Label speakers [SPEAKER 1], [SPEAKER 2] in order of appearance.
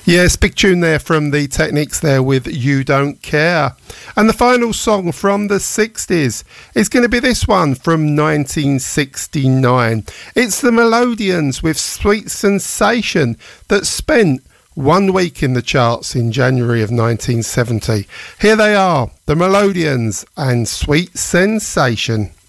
[SPEAKER 1] Yes, big tune there from the Techniques there with You Don't Care. And the final song from the 60s is going to be this one from 1969. It's the Melodians with Sweet Sensation that spent 1 week in the charts in January of 1970. Here they are, the Melodians and Sweet Sensation.